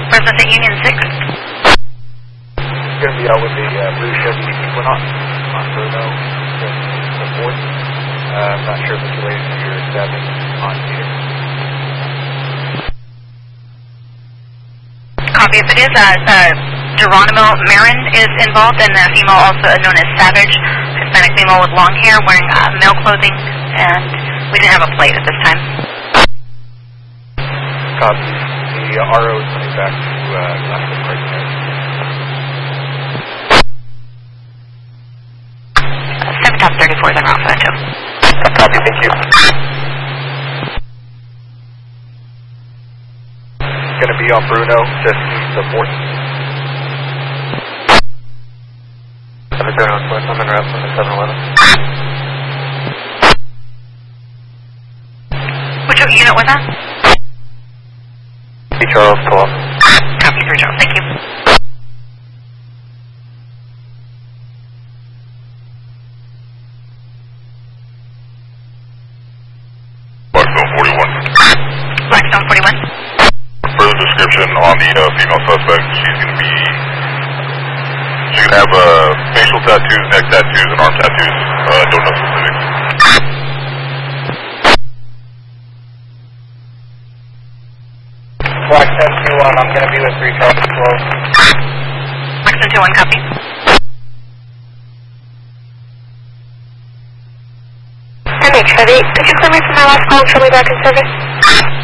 Resident Union 6. Going to be out with the blue Chevy Equinox on Bruno, the 4th. I'm not sure if it's related to your stabbing on here. Copy. If it is, Geronimo Marin is involved, and a female also known as Savage, Hispanic female with long hair, wearing male clothing, and we didn't have a plate at this time. Copy. The RO is coming back to Glasgow right now. 7 Top 34 is en route for that too. Copy, thank you. Going to be on Bruno, just the 4th. I'm on 4th, I'm en route from the 7-Eleven. Which unit was that? 3 Charles, pull up. Copy, 3 Charles, thank you. Blackstone 41. Blackstone 41. Further description on the female suspect. She's going to have facial tattoos, neck tattoos, and arm tattoos. Don't know specifics. Blackstone 2-1, I'm going to be with 3 Charles 12. Blackstone 2-1, copy. MH Heavy, could you clear me from my last call and show me back in service?